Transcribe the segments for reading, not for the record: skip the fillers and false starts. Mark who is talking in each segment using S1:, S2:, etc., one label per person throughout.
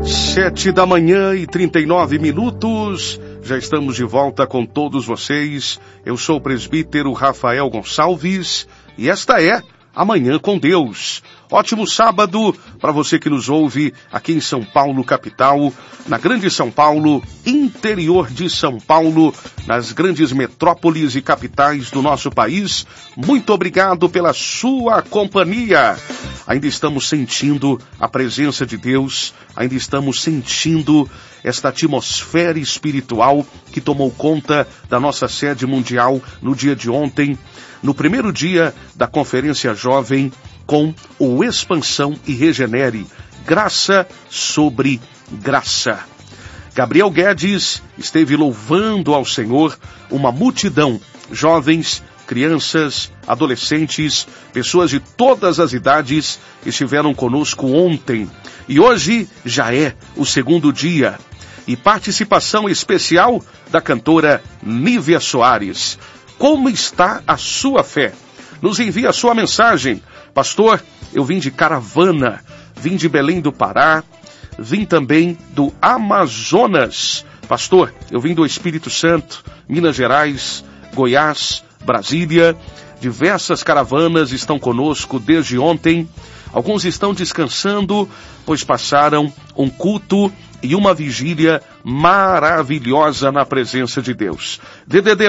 S1: 7h39. Já estamos de volta com todos vocês. Eu sou o presbítero Rafael Gonçalves e esta é a Manhã com Deus. Ótimo sábado para você que nos ouve aqui em São Paulo, capital, na Grande São Paulo, interior de São Paulo, nas grandes metrópoles e capitais do nosso país. Muito obrigado pela sua companhia. Ainda estamos sentindo a presença de Deus, ainda estamos sentindo esta atmosfera espiritual que tomou conta da nossa sede mundial no dia de ontem, no primeiro dia da Conferência Jovem, com o Expansão e Regenere, graça sobre graça. Gabriel Guedes esteve louvando ao Senhor, uma multidão, jovens, crianças, adolescentes, pessoas de todas as idades estiveram conosco ontem. E hoje já é o segundo dia. E participação especial da cantora Nívia Soares. Como está a sua fé? Nos envia a sua mensagem. Pastor, eu vim de caravana, vim de Belém do Pará, vim também do Amazonas. Pastor, eu vim do Espírito Santo, Minas Gerais, Goiás, Brasília. Diversas caravanas estão conosco desde ontem. Alguns estão descansando, pois passaram um culto e uma vigília maravilhosa na presença de Deus. DDD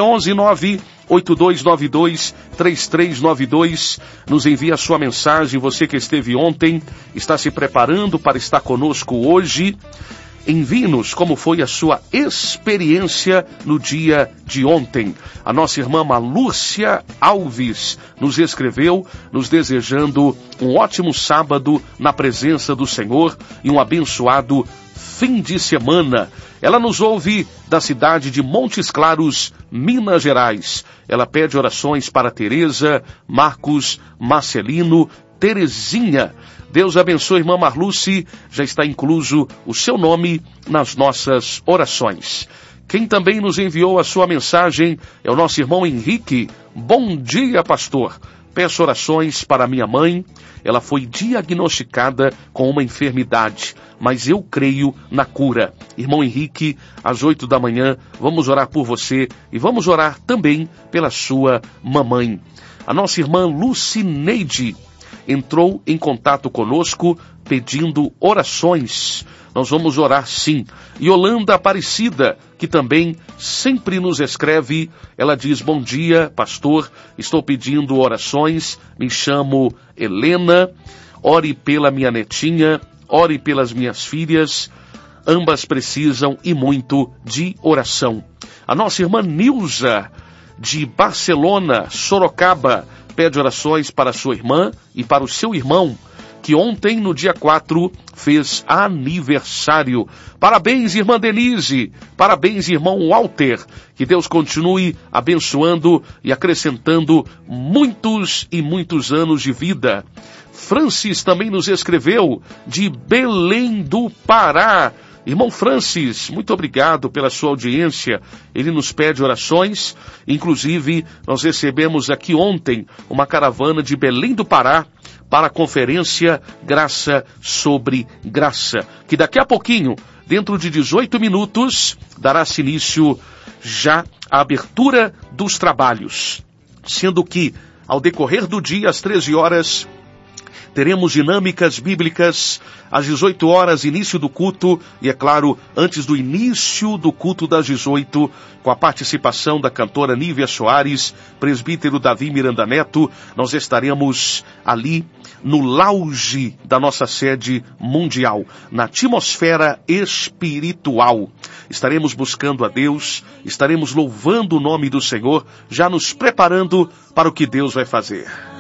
S1: 11-9-8292-3392. Nos envia a sua mensagem. Você que esteve ontem, está se preparando para estar conosco hoje. Envie-nos como foi a sua experiência no dia de ontem. A nossa irmã Malúcia Alves nos escreveu, nos desejando um ótimo sábado na presença do Senhor e um abençoado fim de semana. Ela nos ouve da cidade de Montes Claros, Minas Gerais. Ela pede orações para Tereza, Marcos, Marcelino, Terezinha. Deus abençoe, irmã Marluce, já está incluso o seu nome nas nossas orações. Quem também nos enviou a sua mensagem é o nosso irmão Henrique. Bom dia, pastor. Peço orações para minha mãe. Ela foi diagnosticada com uma enfermidade, mas eu creio na cura. Irmão Henrique, às 8 da manhã, vamos orar por você e vamos orar também pela sua mamãe. A nossa irmã Lucineide entrou em contato conosco pedindo orações. Nós vamos orar sim. Yolanda Aparecida, que também sempre nos escreve, ela diz: bom dia, pastor, estou pedindo orações, me chamo Helena, ore pela minha netinha, ore pelas minhas filhas, ambas precisam e muito de oração. A nossa irmã Nilza, de Barcelona, Sorocaba, pede orações para sua irmã e para o seu irmão, que ontem, no dia 4, fez aniversário. Parabéns, irmã Denise. Parabéns, irmão Walter. Que Deus continue abençoando e acrescentando muitos e muitos anos de vida. Francis também nos escreveu, de Belém do Pará. Irmão Francis, muito obrigado pela sua audiência. Ele nos pede orações. Inclusive, nós recebemos aqui ontem uma caravana de Belém do Pará para a conferência Graça sobre Graça, que daqui a pouquinho, dentro de 18 minutos, dará-se início já a abertura dos trabalhos. Sendo que, ao decorrer do dia, às 13 horas, teremos dinâmicas bíblicas. Às 18 horas, início do culto, e é claro, antes do início do culto das 18, com a participação da cantora Nívia Soares, presbítero Davi Miranda Neto, nós estaremos ali no lounge da nossa sede mundial, na atmosfera espiritual. Estaremos buscando a Deus, estaremos louvando o nome do Senhor, já nos preparando para o que Deus vai fazer.